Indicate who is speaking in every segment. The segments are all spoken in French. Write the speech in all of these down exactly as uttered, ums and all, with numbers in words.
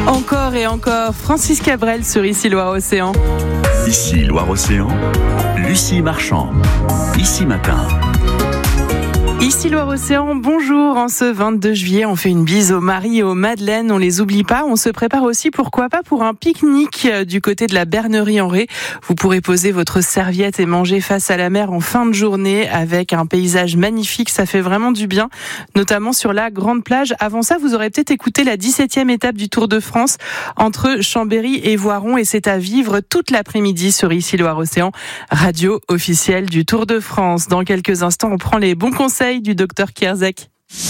Speaker 1: Encore et encore, Francis Cabrel sur Ici Loire-Océan.
Speaker 2: Ici Loire-Océan, Lucie Marchand. Ici Matin.
Speaker 1: Ici Loire-Océan, bonjour. En ce vingt-deux juillet, on fait une bise aux Marie et aux Madeleine. On les oublie pas. On se prépare aussi, pourquoi pas, pour un pique-nique du côté de la Bernerie-en-Ré. Vous pourrez poser votre serviette et manger face à la mer en fin de journée avec un paysage magnifique. Ça fait vraiment du bien, notamment sur la grande plage. Avant ça, vous aurez peut-être écouté la dix-septième étape du Tour de France entre Chambéry et Voiron, et c'est à vivre toute l'après-midi sur Ici Loire-Océan, radio officielle du Tour de France. Dans quelques instants, on prend les bons conseils du docteur Kierzek.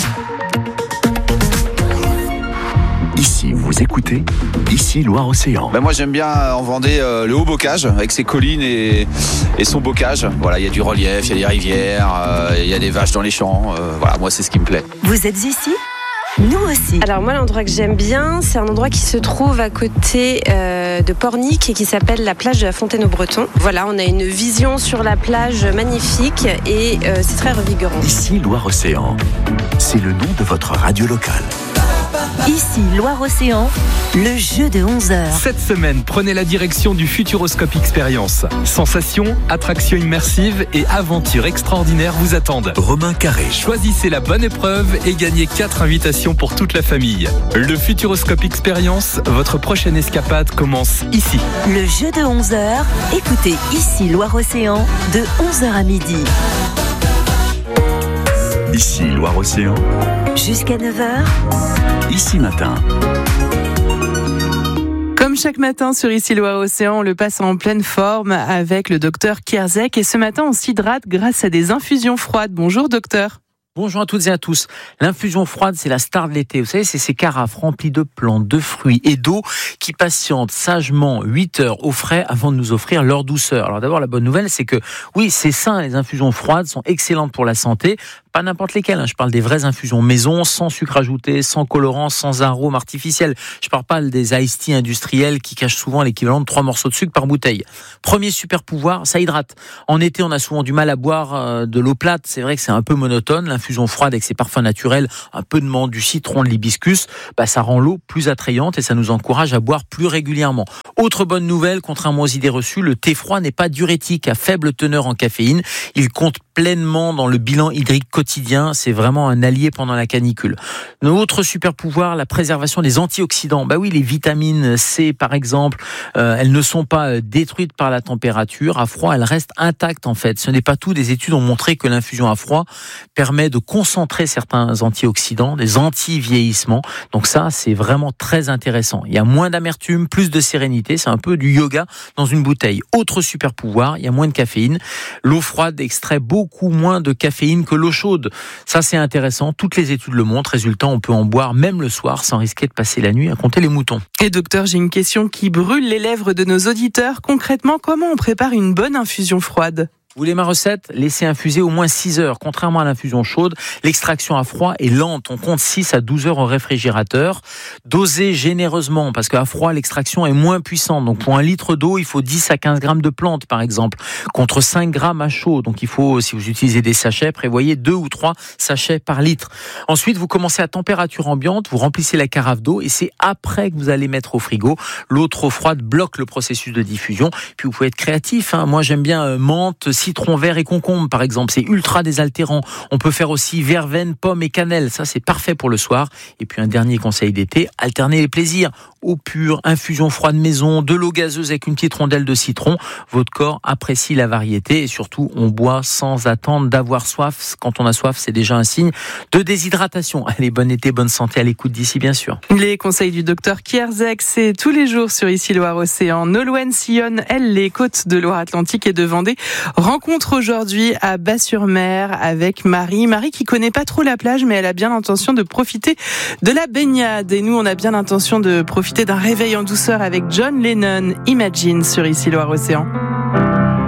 Speaker 2: Ici, vous écoutez Ici Loire-Océan.
Speaker 3: Ben moi j'aime bien en Vendée euh, le Haut-Bocage avec ses collines et, et son bocage. Voilà, il y a du relief, il y a des rivières, euh, il y a des vaches dans les champs. Euh, voilà, moi c'est ce qui me plaît.
Speaker 4: Vous êtes ici ? Nous aussi.
Speaker 5: Alors moi l'endroit que j'aime bien, c'est un endroit qui se trouve à côté euh, de Pornic et qui s'appelle la plage de la Fontaine-aux-Bretons. Voilà, on a une vision sur la plage magnifique et euh, c'est très revigorant.
Speaker 2: Ici Loire-Océan, c'est le nom de votre radio locale.
Speaker 4: Ici Loire-Océan, le jeu de onze heures.
Speaker 6: Cette semaine, prenez la direction du Futuroscope Experience. Sensations, attractions immersives et aventures extraordinaires vous attendent.
Speaker 2: Romain Carré.
Speaker 6: Choisissez la bonne épreuve et gagnez quatre invitations pour toute la famille. Le Futuroscope Experience, votre prochaine escapade commence ici.
Speaker 4: Le jeu de onze heures, écoutez Ici Loire-Océan de onze heures à midi.
Speaker 2: Ici Loire-Océan,
Speaker 4: jusqu'à neuf heures.
Speaker 2: Ici Matin.
Speaker 1: Comme chaque matin sur Ici Loire-Océan, on le passe en pleine forme avec le docteur Kierzek. Et ce matin, on s'hydrate grâce à des infusions froides. Bonjour docteur.
Speaker 7: Bonjour à toutes et à tous. L'infusion froide, c'est la star de l'été. Vous savez, c'est ces carafes remplies de plantes, de fruits et d'eau qui patientent sagement huit heures au frais avant de nous offrir leur douceur. Alors d'abord, la bonne nouvelle, c'est que oui, c'est sain, les infusions froides sont excellentes pour la santé. Pas n'importe lesquelles, hein. Je parle des vraies infusions maison, sans sucre ajouté, sans colorant, sans arôme artificiel. Je parle pas des iced tea industriels qui cachent souvent l'équivalent de trois morceaux de sucre par bouteille. Premier super pouvoir, ça hydrate. En été, on a souvent du mal à boire de l'eau plate. C'est vrai que c'est un peu monotone. L'infusion froide avec ses parfums naturels, un peu de menthe, du citron, de l'hibiscus, bah, ça rend l'eau plus attrayante et ça nous encourage à boire plus régulièrement. Autre bonne nouvelle, contrairement aux idées reçues, le thé froid n'est pas diurétique, à faible teneur en caféine. Il compte pleinement dans le bilan hydrique quotidien. C'est vraiment un allié pendant la canicule. Notre super pouvoir, la préservation des antioxydants. Bah oui, les vitamines C, par exemple, euh, elles ne sont pas détruites par la température. À froid, elles restent intactes, en fait. Ce n'est pas tout. Des études ont montré que l'infusion à froid permet de concentrer certains antioxydants, des anti-vieillissements. Donc ça, c'est vraiment très intéressant. Il y a moins d'amertume, plus de sérénité. C'est un peu du yoga dans une bouteille. Autre super pouvoir, il y a moins de caféine. L'eau froide extrait beaucoup moins de caféine que l'eau chaude. Ça, c'est intéressant. Toutes les études le montrent. Résultat, on peut en boire même le soir sans risquer de passer la nuit à compter les moutons.
Speaker 1: Et docteur, j'ai une question qui brûle les lèvres de nos auditeurs. Concrètement, comment on prépare une bonne infusion froide ?
Speaker 7: Vous voulez ma recette ? Laissez infuser au moins six heures. Contrairement à l'infusion chaude, l'extraction à froid est lente. On compte six à douze heures au réfrigérateur. Dosez généreusement parce qu'à froid, l'extraction est moins puissante. Donc pour un litre d'eau, il faut dix à quinze grammes de plantes, par exemple, contre cinq grammes à chaud. Donc il faut, si vous utilisez des sachets, prévoyez deux ou trois sachets par litre. Ensuite, vous commencez à température ambiante, vous remplissez la carafe d'eau et c'est après que vous allez mettre au frigo. L'eau trop froide bloque le processus de diffusion. Puis vous pouvez être créatif, hein. Moi, j'aime bien euh, menthe, citron vert et concombre, par exemple. C'est ultra désaltérant. On peut faire aussi verveine, pomme et cannelle. Ça, c'est parfait pour le soir. Et puis, un dernier conseil d'été, alternez les plaisirs. Eau pure, infusion froide maison, de l'eau gazeuse avec une petite rondelle de citron. Votre corps apprécie la variété et surtout, on boit sans attendre d'avoir soif. Quand on a soif, c'est déjà un signe de déshydratation. Allez, bon été, bonne santé à l'écoute d'ici, bien sûr.
Speaker 1: Les conseils du docteur Kierzek, c'est tous les jours sur Ici Loire-Océan. Nolwenn sillonne, elle, les côtes de Loire-Atlantique et de Vendée. Rencontre aujourd'hui à Bas-sur-Mer avec Marie. Marie qui connaît pas trop la plage, mais elle a bien l'intention de profiter de la baignade. Et nous, on a bien l'intention de profiter d'un réveil en douceur avec John Lennon, Imagine sur Ici Loire-Océan.